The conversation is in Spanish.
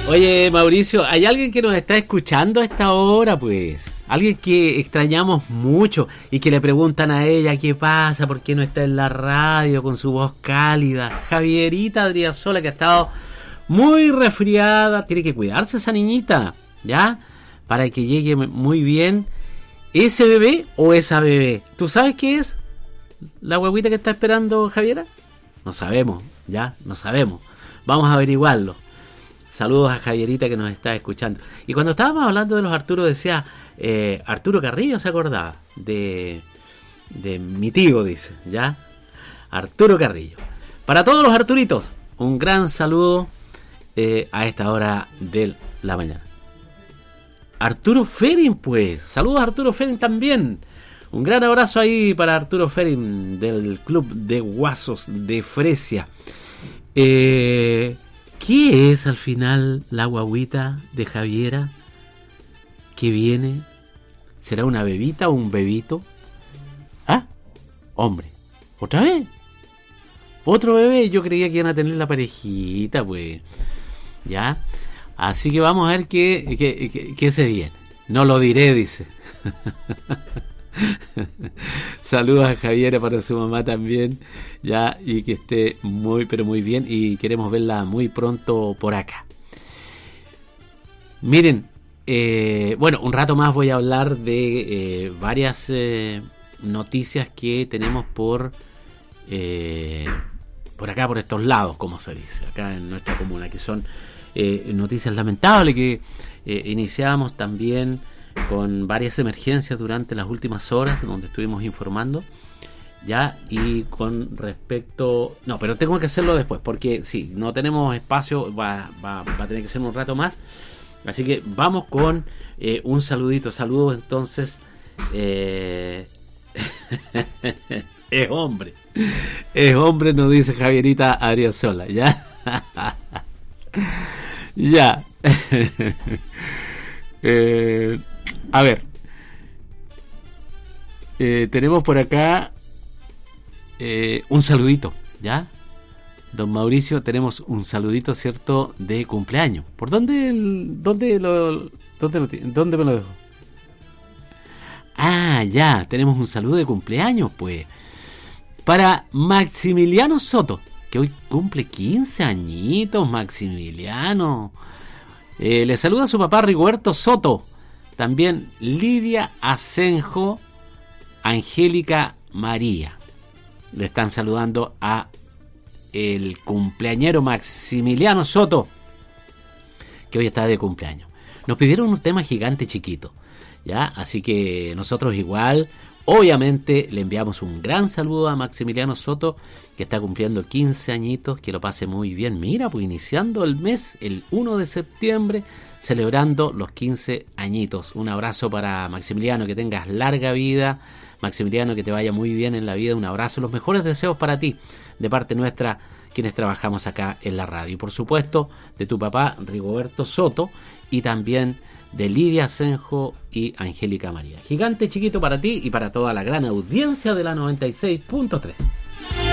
Oye, Mauricio, ¿hay alguien que nos está escuchando a esta hora, pues? Alguien que extrañamos mucho y que le preguntan a ella qué pasa, por qué no está en la radio con su voz cálida. Javierita Adriasola, que ha estado muy resfriada. Tiene que cuidarse esa niñita, ¿ya? Para que llegue muy bien. ¿Ese bebé o esa bebé? ¿Tú sabes qué es la huevita que está esperando Javiera? No sabemos, ¿ya? No sabemos. Vamos a averiguarlo. Saludos a Javierita que nos está escuchando. Y cuando estábamos hablando de los Arturo, decía Arturo Carrillo, ¿se acordaba? De mi tío, dice, ¿ya? Arturo Carrillo. Para todos los Arturitos, un gran saludo a esta hora de la mañana. Arturo Ferin, pues. Saludos a Arturo Ferin también. Un gran abrazo ahí para Arturo Ferin del Club de Guasos de Fresia. ¿Qué es al final la guaguita de Javiera que viene? ¿Será una bebita o un bebito? ¿Ah? Hombre. ¿Otra vez? ¿Otro bebé? Yo creía que iban a tener la parejita, pues. ¿Ya? Así que vamos a ver qué se viene. No lo diré, dice. Saludos a Javiera para su mamá también, ya, y que esté muy pero muy bien, y queremos verla muy pronto por acá. Miren, bueno, un rato más voy a hablar de varias noticias que tenemos por acá, por estos lados, como se dice, acá en nuestra comuna, que son noticias lamentables que iniciamos también con varias emergencias durante las últimas horas, donde estuvimos informando, ya, y con respecto... No, pero tengo que hacerlo después, porque sí, no tenemos espacio, va a tener que ser un rato más, así que vamos con un saludito. Saludos entonces, es hombre, nos dice Javierita Adriasola, ya. Ya. A ver, tenemos por acá un saludito, ¿ya? Don Mauricio, tenemos un saludito, ¿cierto?, de cumpleaños. ¿Por dónde me lo dejó? Ah, ya, tenemos un saludo de cumpleaños, pues. Para Maximiliano Soto, que hoy cumple 15 añitos, Maximiliano. Le saluda a su papá Rigoberto Soto. También Lidia Asenjo, Angélica María. Le están saludando a el cumpleañero Maximiliano Soto, que hoy está de cumpleaños. Nos pidieron un tema gigante chiquito, ¿ya? Así que nosotros igual, obviamente, le enviamos un gran saludo a Maximiliano Soto, que está cumpliendo 15 añitos, que lo pase muy bien. Mira, pues iniciando el mes, el 1 de septiembre, celebrando los 15 añitos. Un abrazo para Maximiliano, que tengas larga vida. Maximiliano, que te vaya muy bien en la vida. Un abrazo, los mejores deseos para ti, de parte nuestra, quienes trabajamos acá en la radio. Y por supuesto, de tu papá Rigoberto Soto, y también de Lidia Asenjo y Angélica María. Gigante chiquito para ti y para toda la gran audiencia de la 96.3.